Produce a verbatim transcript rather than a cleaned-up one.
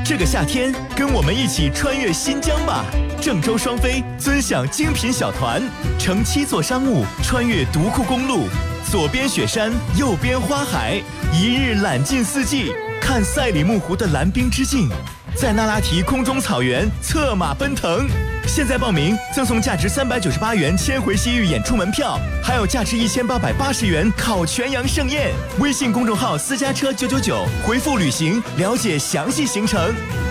这个夏天，跟我们一起穿越新疆吧！郑州双飞尊享精品小团，乘七座商务穿越独库公路，左边雪山，右边花海，一日览尽四季，看赛里木湖的蓝冰之境，在那拉提空中草原策马奔腾。现在报名赠送价值三百九十八元千回西域演出门票，还有价值一千八百八十元烤全羊盛宴。微信公众号私家车九九九，回复旅行了解详细行程。